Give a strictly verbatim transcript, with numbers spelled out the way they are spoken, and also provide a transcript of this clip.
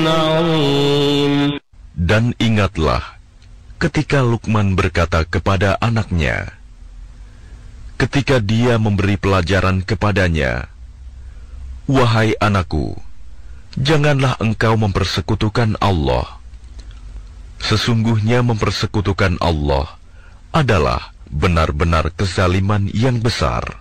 عظيم. Dan ingatlah ketika Luqman berkata kepada anaknya, ketika dia memberi pelajaran kepadanya, "Wahai anakku, janganlah engkau mempersekutukan Allah. Sesungguhnya mempersekutukan Allah adalah benar-benar kezaliman yang besar."